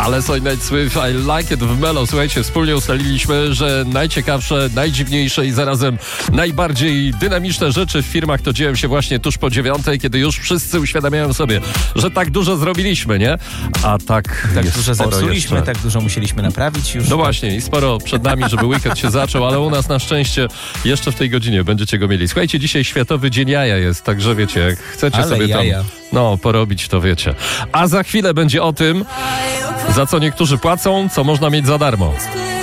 Ale Sonic Night Swift, I Like It w Melo. Słuchajcie, wspólnie ustaliliśmy, że najciekawsze, najdziwniejsze i zarazem najbardziej dynamiczne rzeczy w firmach to dzieją się właśnie tuż po 9:00, kiedy już wszyscy uświadamiają sobie, że tak dużo zrobiliśmy, nie? A tak dużo zepsuliśmy, tak dużo musieliśmy naprawić już. No właśnie, i sporo przed nami, żeby weekend się zaczął, ale u nas na szczęście jeszcze w tej godzinie będziecie go mieli. Słuchajcie, dzisiaj Światowy Dzień Jaja jest, także wiecie, jak chcecie ale sobie jaja. tam porobić, to wiecie. A za chwilę będzie o tym, za co niektórzy płacą, co można mieć za darmo.